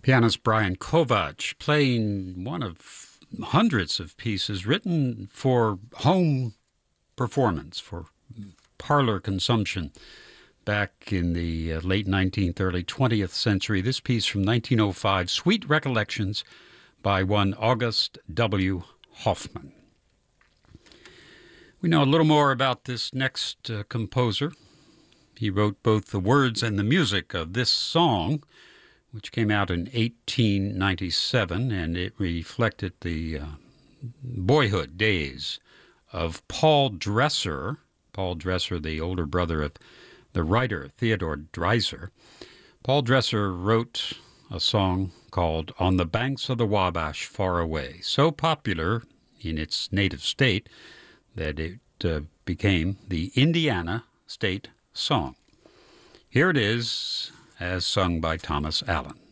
Pianist Brian Kovac playing one of hundreds of pieces written for home performance, for parlor consumption back in the late 19th, early 20th century. This piece from 1905, Sweet Recollections by one August W. Hoffman. We know a little more about this next composer. He wrote both the words and the music of this song, which came out in 1897, and it reflected the boyhood days of Paul Dresser. Paul Dresser, the older brother of the writer Theodore Dreiser. Paul Dresser wrote a song called On the Banks of the Wabash Far Away, so popular in its native state that it became the Indiana State Song. Here it is, as sung by Thomas Allen.